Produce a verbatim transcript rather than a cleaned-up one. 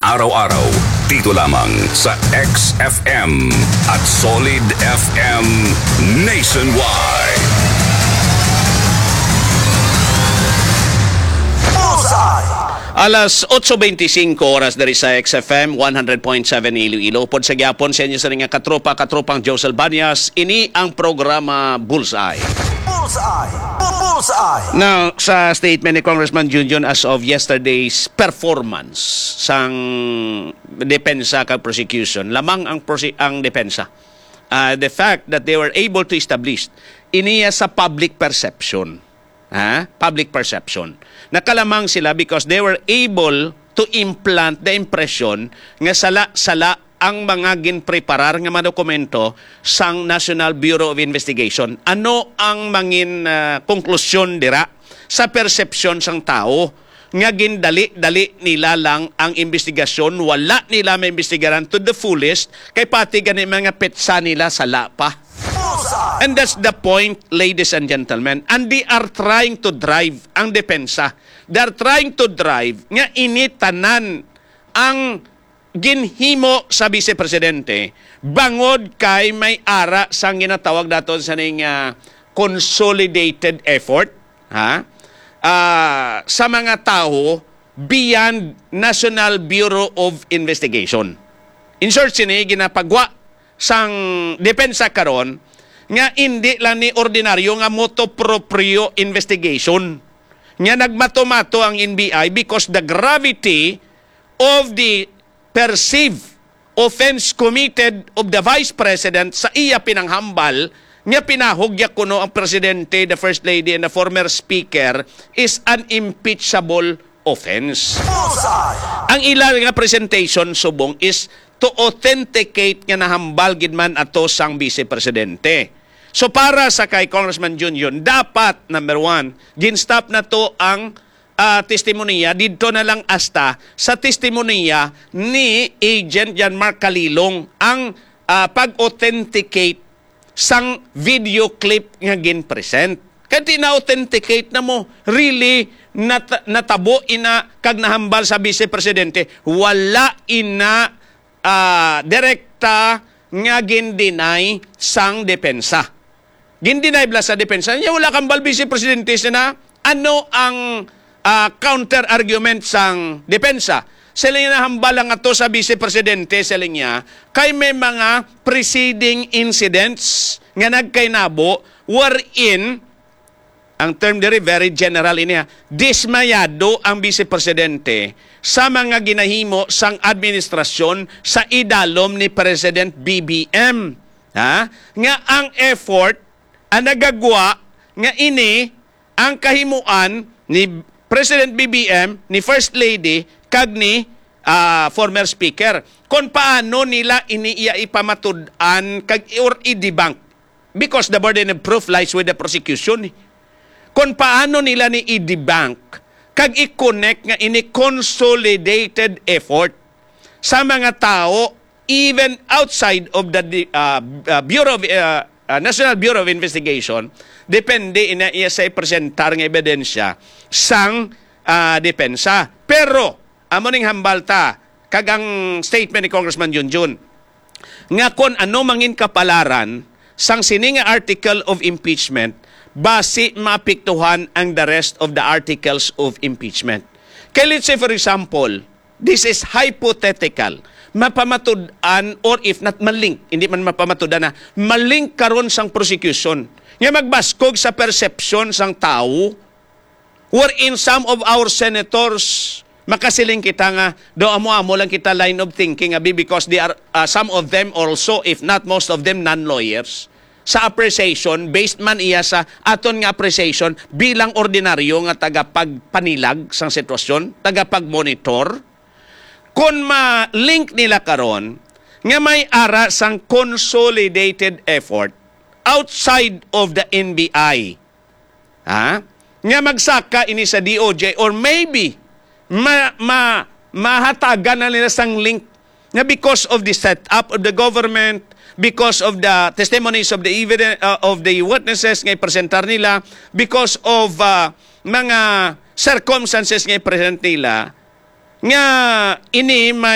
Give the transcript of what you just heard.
araw-araw dito lamang sa X F M at Solid F M Nationwide. Alas otso bentisinko oras dari sa X F M one hundred point seven Iloilo. Pod sa gyapon sa inyo sa nga katropa katropang Joe Albanias. Ini ang programa Bullseye. Bullseye. Bullseye. Now, sa statement ni Congressman Junjun as of yesterday's performance sang depensa kag prosecution, lamang ang prosi- ang depensa. Uh, the fact that they were able to establish iniya sa public perception. Ha? Public perception. Nakalamang sila because they were able to implant the impression nga sala-sala ang mga ginpreparar nga mga dokumento sang National Bureau of Investigation. Ano ang mangin uh, konklusyon dira sa perception sang tao nga gindali-dali nila lang ang investigasyon, wala nila maimbestigaran to the fullest, kay pati gani mga petsa nila sala pa. And that's the point, ladies and gentlemen. And they are trying to drive ang depensa. They are trying to drive nga initanan ang ginhimo sa Vice Presidente bangod kay may ara sang ginatawag daton sa ning uh, consolidated effort, ha? Uh, sa mga tao beyond National Bureau of Investigation. In short, sini ginapagwa sang depensa karon nga hindi lang ni ordinaryo nga moto proprio investigation. Nga nagmato-mato ang N B I because the gravity of the perceived offense committed of the Vice President sa iya pinanghambal nga pinahugya kuno ang Presidente, the First Lady, and the former Speaker is an impeachable offense. Ang ilang nga presentation subong is to authenticate nga nahambal gid man ato sang Vice Presidente. So para sa kay Congressman Junjun, dapat, number one, ginstop na to ang uh, testimonya, dito na lang asta sa testimonya ni Agent Jan Mark Calilong ang uh, pag-authenticate sang video clip nga gin-present. Kaya tina-authenticate na mo, really, nat- natabo ina kag nahambal sa Vice Presidente, wala ina uh, direkta nga gin-deny sang depensa. Gindinay bla sa depensa niya, wala kang bal Vice Presidente na ano ang uh, counter-argument sang depensa. Sila nga hambal nga to sa Vice Presidente, sila niya, kay may mga preceding incidents nga nagkainabo wherein, ang term diri very general iniya, dismayado ang Vice Presidente sa mga ginahimo sang administrasyon sa idalom ni President B B M. Ha? Nga ang effort ang nagagwa nga ini ang kahimuan ni President B B M, ni First Lady, kag ni uh, former Speaker. Kung paano nila iniiya ipamatud-an kag or i-debunk. Because the burden of proof lies with the prosecution. Kung paano nila ni i-debunk kag i-connect nga ini consolidated effort sa mga tao even outside of the uh, uh, Bureau of uh, Uh, National Bureau of Investigation, depende ina iya sa presentar ng ebidensya sang uh, depensa. Pero, amo ning hambalta, kagang statement ni Congressman Junjun, nga kon ano mangin kapalaran sang sininga article of impeachment, base mapiktuhan ang the rest of the articles of impeachment. Kaya let's say for example, this is hypothetical, mapamatud-an or if not malink, hindi man mapamatud-an na, malink karon sang prosecution. Nga magbaskog sa perception sang tao, wherein some of our senators, makasiling kita nga, do amo-amo lang kita line of thinking, abi, because they are, uh, some of them also, if not most of them, non-lawyers. Sa appreciation, based man iya sa aton nga appreciation, bilang ordinaryo nga tagapagpanilag sang sitwasyon, tagapagmonitor, kung ma-link nila karon nga may ara sang consolidated effort outside of the N B I. Ha? Nga magsaka ini sa D O J or maybe ma, ma, mahatagan na nila sang link nga because of the setup of the government, because of the testimonies of the evidence, uh, of the witnesses nga presentar nila, because of uh, mga circumstances nga present nila, nga ini may